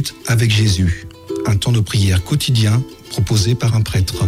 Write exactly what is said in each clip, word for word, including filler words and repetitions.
minutes avec Jésus, un temps de prière quotidien proposé par un prêtre.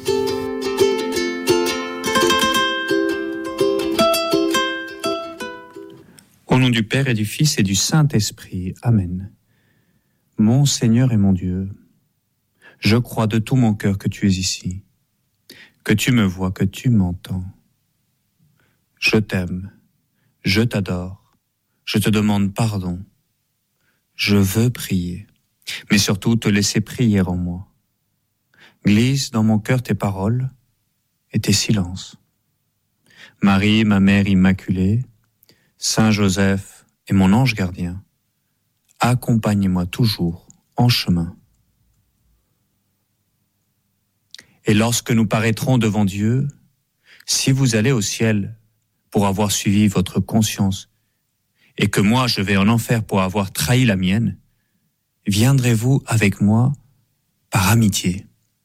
Au nom du Père et du Fils et du Saint-Esprit. Amen. Mon Seigneur et mon Dieu, je crois de tout mon cœur que tu es ici, que tu me vois, que tu m'entends. Je t'aime, je t'adore, je te demande pardon. Je veux prier, mais surtout te laisser prier en moi. Glisse dans mon cœur tes paroles et tes silences. Marie, ma mère immaculée, Saint Joseph et mon ange gardien, accompagnez-moi toujours en chemin. Et lorsque nous paraîtrons devant Dieu, si vous allez au ciel pour avoir suivi votre conscience, et que moi je vais en enfer pour avoir trahi la mienne, viendrez-vous avec moi par amitié?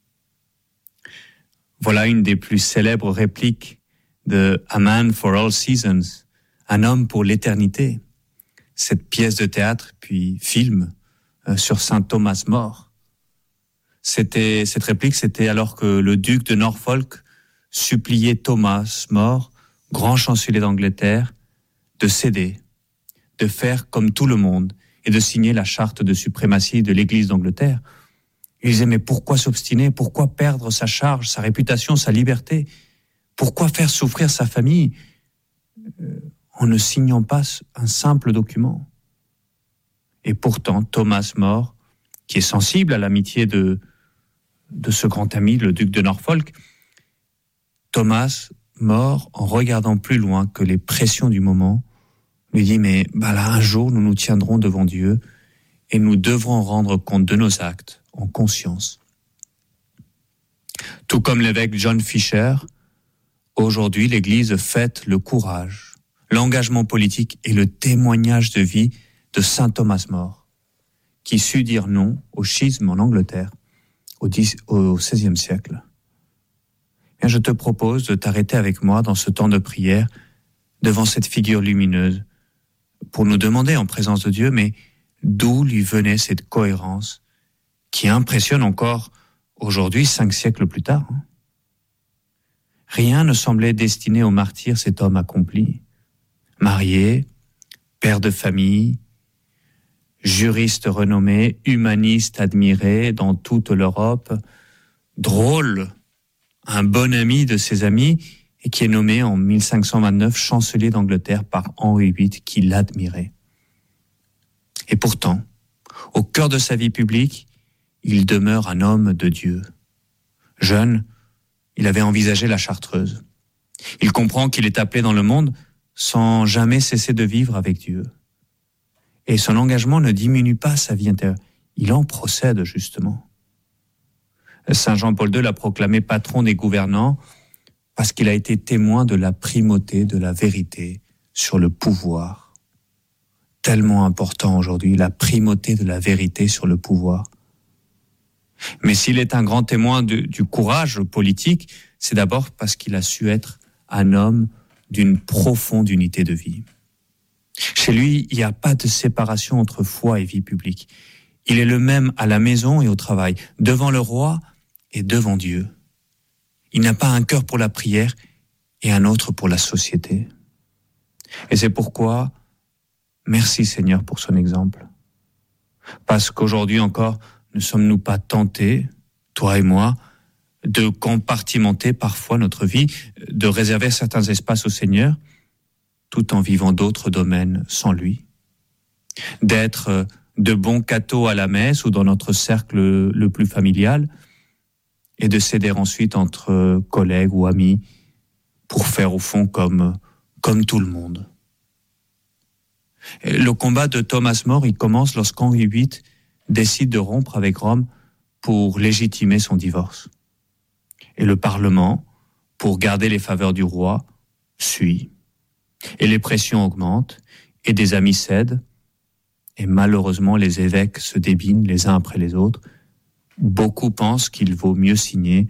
Voilà une des plus célèbres répliques de A Man for All Seasons, un homme pour l'éternité. Cette pièce de théâtre, puis film, euh, sur saint Thomas More. C'était, cette réplique, c'était alors que le duc de Norfolk suppliait Thomas More, grand chancelier d'Angleterre, de céder, de faire comme tout le monde et de signer la charte de suprématie de l'Église d'Angleterre. Il disait, mais pourquoi s'obstiner? Pourquoi perdre sa charge, sa réputation, sa liberté? Pourquoi faire souffrir sa famille euh, en ne signant pas un simple document? Et pourtant, Thomas More, qui est sensible à l'amitié de, de ce grand ami, le duc de Norfolk, Thomas More, en regardant plus loin que les pressions du moment, lui dit, mais bah là, un jour, nous nous tiendrons devant Dieu et nous devrons rendre compte de nos actes en conscience. Tout comme l'évêque John Fisher, aujourd'hui, l'Église fête le courage, l'engagement politique et le témoignage de vie de saint Thomas More, qui sut dire non au schisme en Angleterre au, dix, au seizième siècle. Et je te propose de t'arrêter avec moi dans ce temps de prière devant cette figure lumineuse pour nous demander en présence de Dieu, mais d'où lui venait cette cohérence qui impressionne encore aujourd'hui, cinq siècles plus tard. Rien ne semblait destiné au martyr cet homme accompli. Marié, père de famille, juriste renommé, humaniste admiré dans toute l'Europe, drôle, un bon ami de ses amis, et qui est nommé en mille cinq cent vingt-neuf chancelier d'Angleterre par Henri huit, qui l'admirait. Et pourtant, au cœur de sa vie publique, il demeure un homme de Dieu. Jeune, il avait envisagé la Chartreuse. Il comprend qu'il est appelé dans le monde sans jamais cesser de vivre avec Dieu. Et son engagement ne diminue pas sa vie intérieure. Il en procède justement. Saint Jean-Paul deux l'a proclamé patron des gouvernants parce qu'il a été témoin de la primauté de la vérité sur le pouvoir. Tellement important aujourd'hui, la primauté de la vérité sur le pouvoir. Mais s'il est un grand témoin de, du courage politique, c'est d'abord parce qu'il a su être un homme d'une profonde unité de vie. Chez lui, il n'y a pas de séparation entre foi et vie publique. Il est le même à la maison et au travail, devant le roi et devant Dieu. Il n'a pas un cœur pour la prière et un autre pour la société. Et c'est pourquoi, merci Seigneur pour son exemple. Parce qu'aujourd'hui encore, ne sommes-nous pas tentés, toi et moi, de compartimenter parfois notre vie, de réserver certains espaces au Seigneur, tout en vivant d'autres domaines sans lui, d'être de bons cathos à la messe ou dans notre cercle le plus familial, et de céder ensuite entre collègues ou amis pour faire au fond comme, comme tout le monde. Le combat de Thomas More, il commence lorsqu'Henri huit décide de rompre avec Rome pour légitimer son divorce. Et le Parlement, pour garder les faveurs du roi, suit. Et les pressions augmentent, et des amis cèdent, et malheureusement les évêques se débinent les uns après les autres. Beaucoup pensent qu'il vaut mieux signer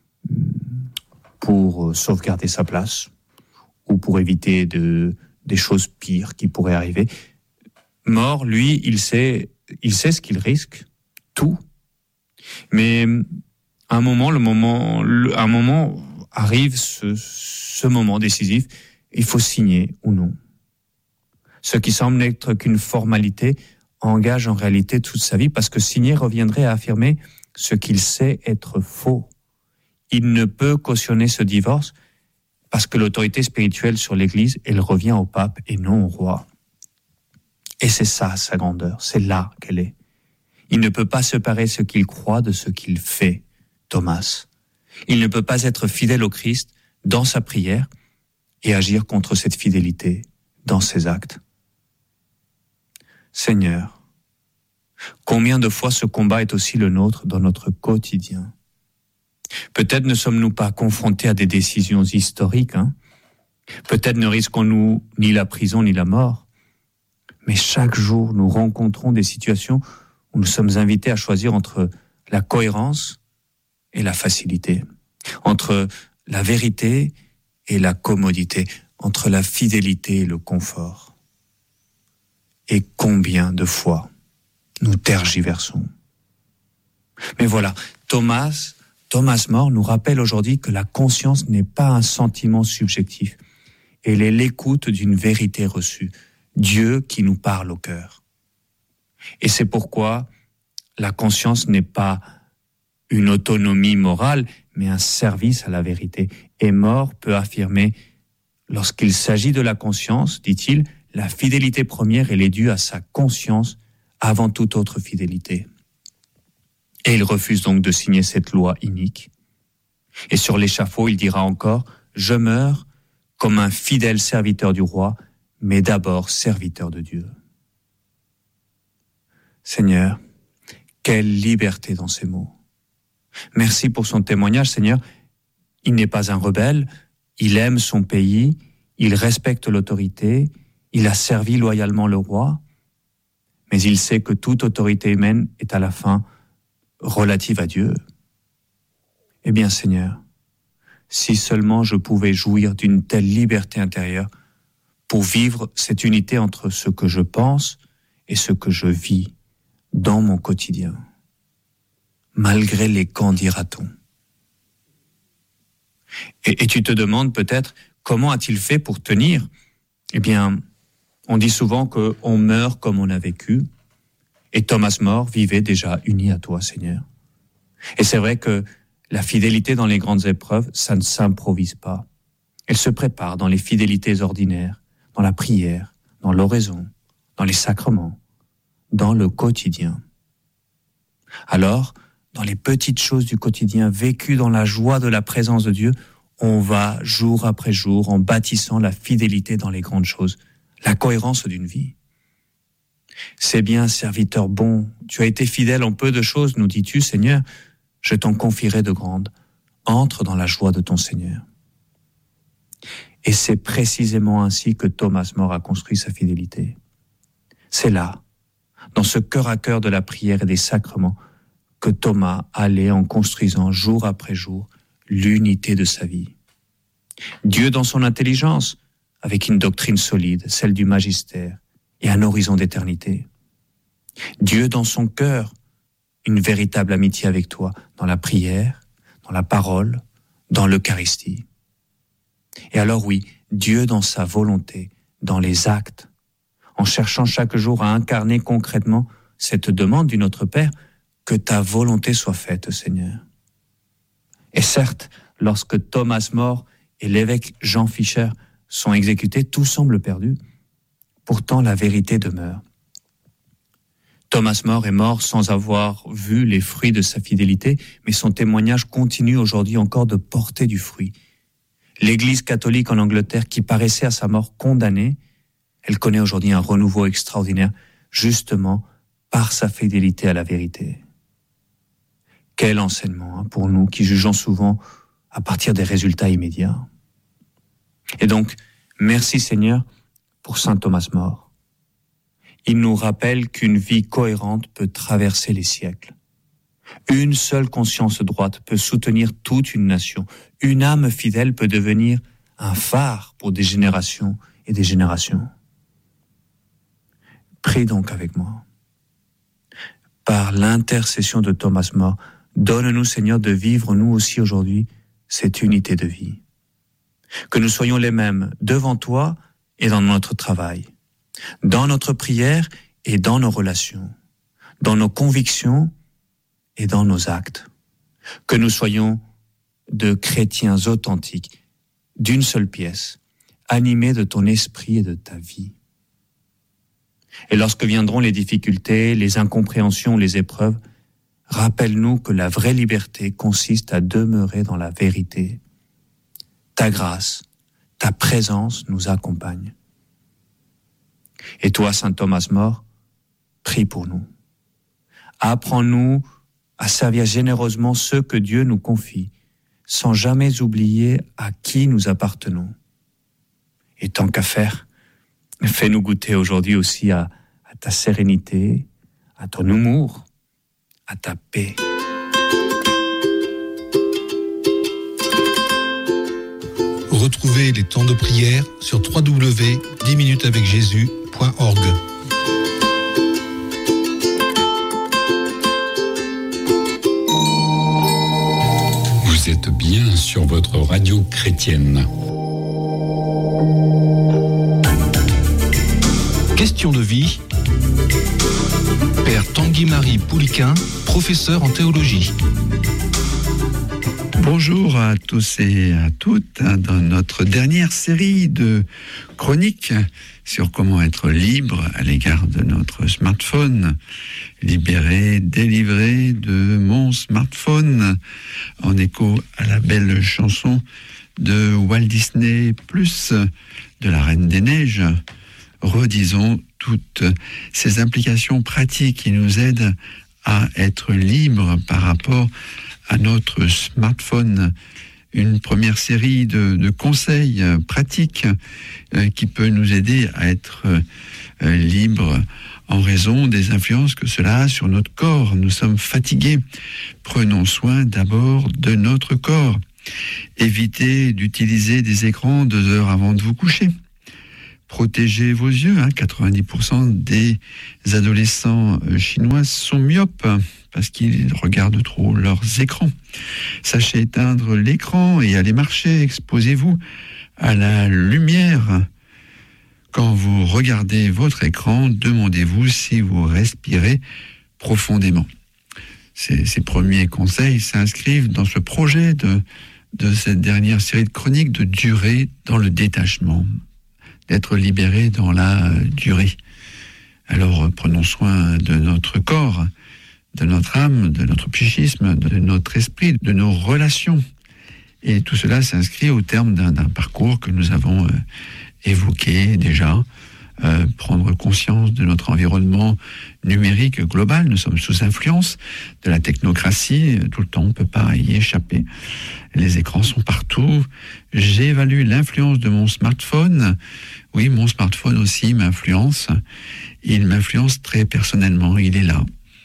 pour sauvegarder sa place ou pour éviter de, des choses pires qui pourraient arriver. More, lui, il sait il sait ce qu'il risque, tout. Mais à un moment, le moment, le, un moment arrive ce, ce moment décisif, il faut signer ou non. Ce qui semble n'être qu'une formalité engage en réalité toute sa vie, parce que signer reviendrait à affirmer ce qu'il sait être faux. Il ne peut cautionner ce divorce parce que l'autorité spirituelle sur l'Église, elle revient au pape et non au roi. Et c'est ça, sa grandeur, c'est là qu'elle est. Il ne peut pas séparer ce qu'il croit de ce qu'il fait, Thomas. Il ne peut pas être fidèle au Christ dans sa prière et agir contre cette fidélité dans ses actes. Seigneur, combien de fois ce combat est aussi le nôtre dans notre quotidien? Peut-être ne sommes-nous pas confrontés à des décisions historiques, hein? Peut-être ne risquons-nous ni la prison ni la mort, mais chaque jour nous rencontrons des situations où nous sommes invités à choisir entre la cohérence et la facilité, entre la vérité et la commodité, entre la fidélité et le confort. Et combien de fois nous tergiversons. Mais voilà, Thomas, Thomas More nous rappelle aujourd'hui que la conscience n'est pas un sentiment subjectif. Elle est l'écoute d'une vérité reçue, Dieu qui nous parle au cœur. Et c'est pourquoi la conscience n'est pas une autonomie morale, mais un service à la vérité. Et More peut affirmer, lorsqu'il s'agit de la conscience, dit-il, la fidélité première, elle est due à sa conscience avant toute autre fidélité. Et il refuse donc de signer cette loi inique. Et sur l'échafaud, il dira encore, « Je meurs comme un fidèle serviteur du roi, mais d'abord serviteur de Dieu. » Seigneur, quelle liberté dans ces mots. Merci pour son témoignage, Seigneur. Il n'est pas un rebelle, il aime son pays, il respecte l'autorité, il a servi loyalement le roi, mais il sait que toute autorité humaine est à la fin relative à Dieu. Eh bien, Seigneur, si seulement je pouvais jouir d'une telle liberté intérieure pour vivre cette unité entre ce que je pense et ce que je vis dans mon quotidien, malgré les qu'en dira-t-on. Et, et tu te demandes peut-être, comment a-t-il fait pour tenir ? Eh bien, on dit souvent qu'on meurt comme on a vécu, et Thomas More vivait déjà uni à toi, Seigneur. Et c'est vrai que la fidélité dans les grandes épreuves, ça ne s'improvise pas. Elle se prépare dans les fidélités ordinaires, dans la prière, dans l'oraison, dans les sacrements, dans le quotidien. Alors, dans les petites choses du quotidien, vécues dans la joie de la présence de Dieu, on va jour après jour en bâtissant la fidélité dans les grandes choses, la cohérence d'une vie. C'est bien, serviteur bon, tu as été fidèle en peu de choses, nous dis-tu, Seigneur, je t'en confierai de grandes. Entre dans la joie de ton Seigneur. Et c'est précisément ainsi que Thomas More a construit sa fidélité. C'est là, dans ce cœur à cœur de la prière et des sacrements, que Thomas allait en construisant jour après jour l'unité de sa vie. Dieu dans son intelligence, avec une doctrine solide, celle du magistère, et un horizon d'éternité. Dieu dans son cœur, une véritable amitié avec toi, dans la prière, dans la parole, dans l'Eucharistie. Et alors oui, Dieu dans sa volonté, dans les actes, en cherchant chaque jour à incarner concrètement cette demande du Notre Père, que ta volonté soit faite, Seigneur. Et certes, lorsque Thomas More et l'évêque Jean Fischer sont exécutés, tout semble perdu. Pourtant, la vérité demeure. Thomas More est mort sans avoir vu les fruits de sa fidélité, mais son témoignage continue aujourd'hui encore de porter du fruit. L'Église catholique en Angleterre, qui paraissait à sa mort condamnée, elle connaît aujourd'hui un renouveau extraordinaire, justement par sa fidélité à la vérité. Quel enseignement hein, pour nous qui jugeons souvent à partir des résultats immédiats. Et donc, merci Seigneur pour saint Thomas More. Il nous rappelle qu'une vie cohérente peut traverser les siècles. Une seule conscience droite peut soutenir toute une nation. Une âme fidèle peut devenir un phare pour des générations et des générations. Prie donc avec moi. par l'intercession de Thomas More, donne-nous, Seigneur, de vivre nous aussi aujourd'hui cette unité de vie. Que nous soyons les mêmes devant toi et dans notre travail, dans notre prière et dans nos relations, dans nos convictions et dans nos actes. Que nous soyons de chrétiens authentiques, d'une seule pièce, animés de ton esprit et de ta vie. Et lorsque viendront les difficultés, les incompréhensions, les épreuves, rappelle-nous que la vraie liberté consiste à demeurer dans la vérité. Ta grâce, ta présence nous accompagne. Et toi, Saint Thomas More, prie pour nous. Apprends-nous à servir généreusement ceux que Dieu nous confie, sans jamais oublier à qui nous appartenons. Et tant qu'à faire, fais-nous goûter aujourd'hui aussi à, à ta sérénité, à ton humour, à ta paix. Retrouvez les temps de prière sur w w w point dix minutes avec jésus point org. Vous êtes bien sur votre radio chrétienne. Question de vie. Père Tanguy-Marie Pouliquin, professeur en théologie. Bonjour à tous et à toutes. Dans notre dernière série de chroniques sur comment être libre à l'égard de notre smartphone, libéré, délivré de mon smartphone, en écho à la belle chanson de Walt Disney plus de la Reine des Neiges, redisons toutes ces implications pratiques qui nous aident à être libres par rapport à notre smartphone. Une première série de, de conseils pratiques euh, qui peut nous aider à être euh, libres en raison des influences que cela a sur notre corps. Nous sommes fatigués. Prenons soin d'abord de notre corps. Évitez d'utiliser des écrans deux heures avant de vous coucher. Protégez vos yeux. Hein. quatre-vingt-dix pour cent des adolescents chinois sont myopes parce qu'ils regardent trop leurs écrans. Sachez éteindre l'écran et allez marcher. Exposez-vous à la lumière. Quand vous regardez votre écran, demandez-vous si vous respirez profondément. Ces, ces premiers conseils s'inscrivent dans ce projet de, de cette dernière série de chroniques de durer dans le détachement, d'être libéré dans la durée. Alors prenons soin de notre corps, de notre âme, de notre psychisme, de notre esprit, de nos relations. Et tout cela s'inscrit au terme d'un, d'un parcours que nous avons euh, évoqué déjà. Euh, prendre conscience de notre environnement numérique global. Nous sommes sous influence de la technocratie. Tout le temps, on ne peut pas y échapper. Les écrans sont partout. J'évalue l'influence de mon smartphone. Oui, mon smartphone aussi m'influence. Il m'influence très personnellement. Il est là.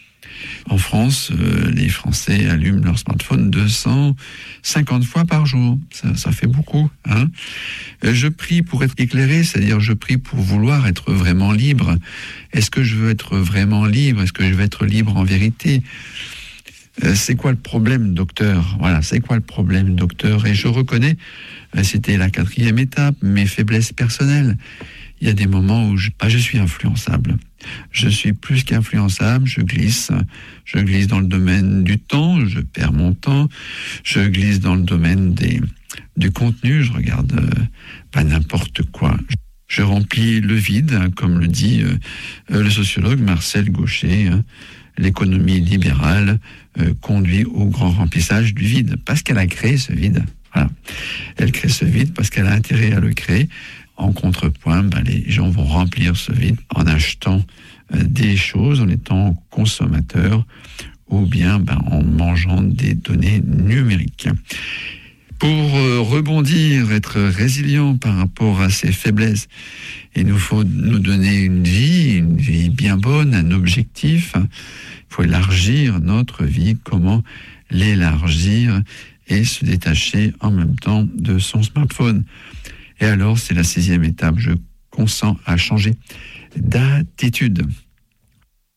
En France, euh, les Français allument leur smartphone deux cent cinquante fois par jour. Ça, ça fait beaucoup. Hein. Je prie pour être éclairé, c'est-à-dire je prie pour vouloir être vraiment libre. Est-ce que je veux être vraiment libre? Est-ce que je veux être libre en vérité? euh, C'est quoi le problème, docteur? Voilà, c'est quoi le problème, docteur? Et je reconnais, euh, c'était la quatrième étape, mes faiblesses personnelles. Il y a des moments où je, bah, je suis influençable. Je suis plus qu'influençable, je glisse. Je glisse dans le domaine du temps, je perds mon temps. Je glisse dans le domaine des, du contenu, je regarde euh, pas n'importe quoi. Je remplis le vide, hein, comme le dit euh, le sociologue Marcel Gauchet. Hein. L'économie libérale euh, conduit au grand remplissage du vide, parce qu'elle a créé ce vide. Voilà. Elle crée ce vide parce qu'elle a intérêt à le créer. En contrepoint, ben, les gens vont remplir ce vide en achetant euh, des choses, en étant consommateurs, ou bien ben, en mangeant des données numériques. Pour euh, rebondir, être résilient par rapport à ces faiblesses, il nous faut nous donner une vie, une vie bien bonne, un objectif. Il faut élargir notre vie. Comment l'élargir et se détacher en même temps de son smartphone? Et alors, c'est la sixième étape, je consens à changer d'attitude.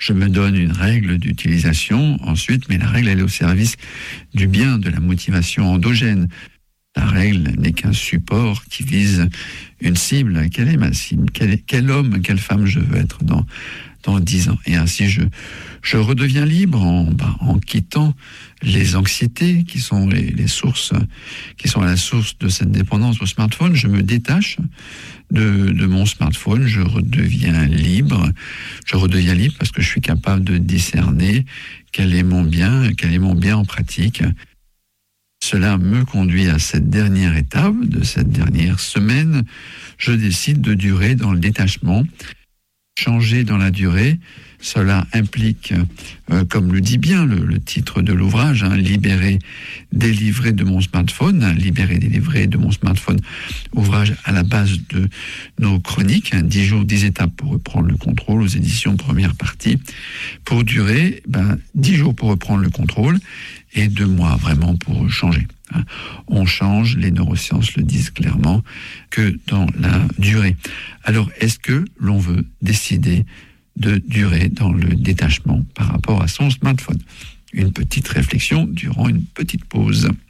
Je me donne une règle d'utilisation ensuite, mais la règle, elle est au service du bien, de la motivation endogène. La règle n'est qu'un support qui vise une cible. Quelle est ma cible ? quel, est, quel homme, quelle femme je veux être dans, dans dix ans ? Et ainsi, je, je redeviens libre en, bah, en quittant les anxiétés qui sont les, les sources, qui sont la source de cette dépendance au smartphone. Je me détache de, de mon smartphone, je redeviens libre. Je redeviens libre parce que je suis capable de discerner quel est mon bien, quel est mon bien en pratique. Cela me conduit à cette dernière étape de cette dernière semaine. Je décide de durer dans le détachement. Changer dans la durée, cela implique, euh, comme le dit bien le, le titre de l'ouvrage, hein, libérer, délivrer de mon smartphone, hein, libérer, délivrer de mon smartphone, ouvrage à la base de nos chroniques, hein, dix jours, dix étapes pour reprendre le contrôle, aux éditions première partie. Pour durer, ben, dix jours pour reprendre le contrôle et deux mois vraiment pour changer. Hein. On change, les neurosciences le disent clairement, que dans la durée. Alors, est-ce que l'on veut décider de durer dans le détachement par rapport à son smartphone ? Une petite réflexion durant une petite pause.